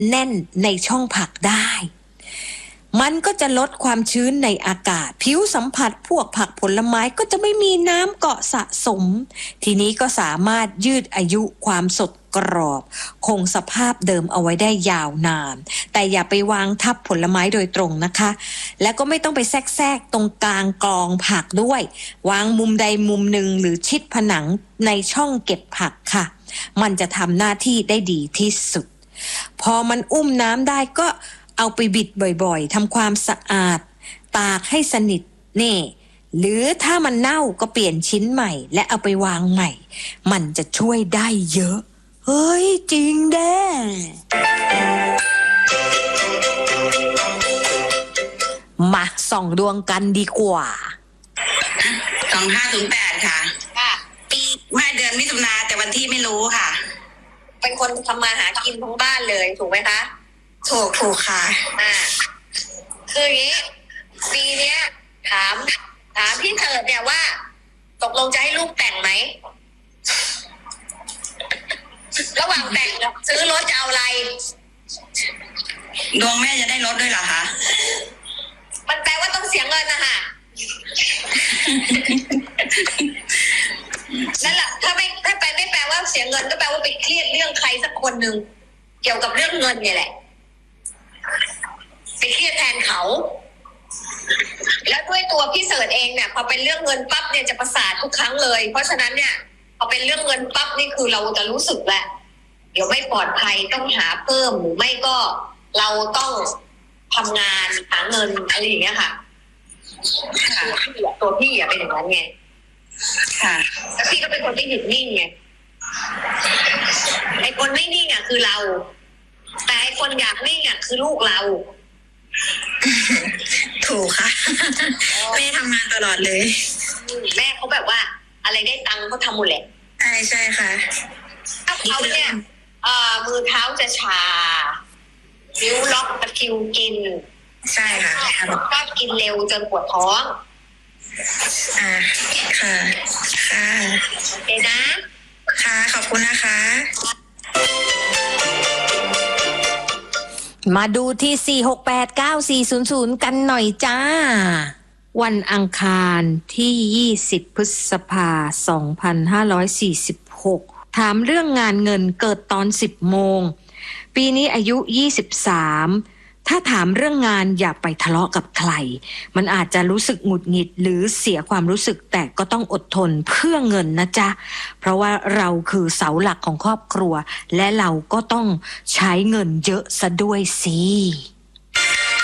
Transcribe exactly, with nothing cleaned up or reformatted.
แน่นในช่องผักได้มันก็จะลดความชื้นในอากาศผิวสัมผัสพวกผักผลไม้ก็จะไม่มีน้ำเกาะสะสมทีนี้ก็สามารถยืดอายุความสดกรอบคงสภาพเดิมเอาไว้ได้ยาวนานแต่อย่าไปวางทับผลไม้โดยตรงนะคะและก็ไม่ต้องไปแทรกๆตรงกลางกองผักด้วยวางมุมใดมุมหนึ่งหรือชิดผนังในช่องเก็บผักค่ะมันจะทำหน้าที่ได้ดีที่สุดพอมันอุ้มน้ำได้ก็เอาไปบิดบ่อยๆทำความสะอาดตากให้สนิทนี่หรือถ้ามันเน่าก็เปลี่ยนชิ้นใหม่และเอาไปวางใหม่มันจะช่วยได้เยอะเฮ้ยจริงแด้มาส่องดวงกันดีกว่าสองห้าศูนย์แปดค่ะค่ะปีว่าเดือนมิถุนาแต่วันที่ไม่รู้ค่ะเป็นคนทำมาหากินทั้งบ้านเลยถูกไหมคะถูกถูกค่ะอ่าคืออย่างนี้ปีเนี้ยถามถามพี่เถิดเนี่ยว่าตกลงจะให้ลูกแต่งไหมระหว่างแต่งกับซื้อรถจะเอาอะไรดวงแม่จะได้รถด้วยเหรอคะมันแปลว่าต้องเสียเงินนะคะนั่นแหละถ้าไม่ถ้าไปไม่แปลว่าเสียเงินก็แปลว่าไปเครียดเรื่องใครสักคนหนึ่งเกี่ยวกับเรื่องเงินเนี่ยแหละไปเครียดแทนเขาแล้วด้วยตัวพี่เสิร์ชเองเนี่ยพอเป็นเรื่องเงินปั๊บเนี่ยจะประสาททุกครั้งเลยเพราะฉะนั้นเนี่ยพอเป็นเรื่องเงินปั๊บนี่คือเราจะรู้สึกแหละเดี๋ยวไม่ปลอดภัยต้องหาเพิ่มหรือไม่ก็เราต้องทำงานหาเงินอะไรอย่างเงี้ยค่ะตัวพี่อะตัวพี่อะเป็นอย่างนั้นไงค่ะแต่พี่ก็เป็นคนที่หยุดนิ่งไงไอ้คนไม่นิ่งอะคือเราแต่ไอ้คนอยากนิ่งอะคือลูกเราถูกค่ะแม่ทำงานตลอดเลยแม่เขาแบบว่าอะไรได้ตังค์เขาทำหมดแหละใช่ใช่ค่ะถ้าเขาเนี่ยเอ่อมือเท้าจะชานิ้วล็อกตะคริวกินใช่ค่ะชอบกินเร็วจนปวดท้องอ่าค่ะค่ะโอเคนะค่ะขอบคุณนะคะมาดูที่สี่ หก แปด เก้า สี่ ศูนย์ ศูนย์กันหน่อยจ้าวันอังคารที่ยี่สิบพฤษภาคมสองพันห้าร้อยสี่สิบหกถามเรื่องงานเงินเกิดตอนสิบโมงปีนี้อายุยี่สิบสามถ้าถามเรื่องงานอย่าไปทะเลาะกับใครมันอาจจะรู้สึกหงุดหงิดหรือเสียความรู้สึกแต่ก็ต้องอดทนเพื่อเงินนะจ๊ะเพราะว่าเราคือเสาหลักของครอบครัวและเราก็ต้องใช้เงินเยอะซะด้วยสิ